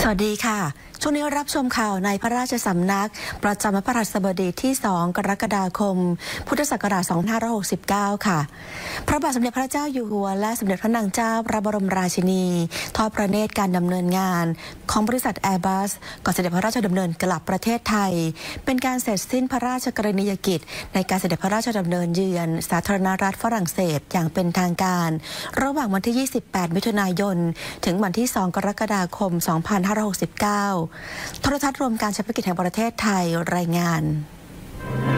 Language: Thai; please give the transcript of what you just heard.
วัสดีค่ะช่วงนี้รับชมข่าวในพระราชสำนักประจำวันพฤหัสบดีที่ 2 กรกฎาคม พุทธศักราช 2569 ค่ะพระบาทสมเด็จพระเจ้าอยู่หัวและสมเด็จพระนางเจ้าพระบรมราชินีทอดพระเนตรการดำเนินงานของบริษัท Airbus ก่อนเสด็จพระราชดำเนินกลับประเทศไทยเป็นการเสร็จสิ้นพระราชกรณียกิจในการเสด็จพระราชดำเนินเยือนสาธารณรัฐฝรั่งเศสอย่างเป็นทางการระหว่างวันที่ 28 มิถุนายนถึงวันที่ 2 กรกฎาคม 2569 โทรทัศน์รวมการเฉพาะกิจแห่งประเทศไทยรายงาน